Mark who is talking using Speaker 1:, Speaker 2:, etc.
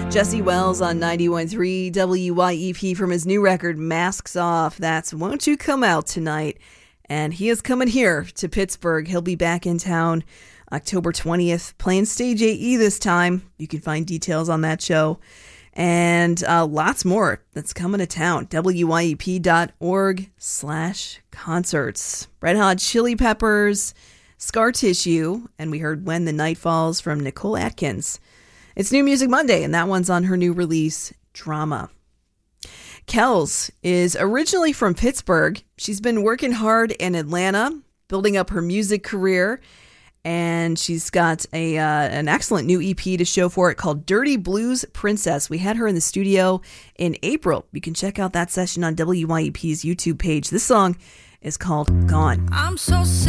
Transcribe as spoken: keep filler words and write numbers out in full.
Speaker 1: Jesse Wells on ninety-one point three W Y E P from his new record, Masks Off. That's Won't You Come Out Tonight. And he is coming here to Pittsburgh. He'll be back in town October twentieth, playing Stage A E this time. You can find details on that show. And uh, lots more that's coming to town. W Y E P dot org slash concerts. Red Hot Chili Peppers, Scar Tissue, and we heard When the Night Falls from Nicole Atkins. It's New Music Monday, and that one's on her new release, Drama. Kells is originally from Pittsburgh. She's been working hard in Atlanta, building up her music career, and she's got a uh, an excellent new E P to show for it called Dirty Blues Princess. We had her in the studio in April. You can check out that session on W Y E P's YouTube page. This song is called Gone.
Speaker 2: I'm so sick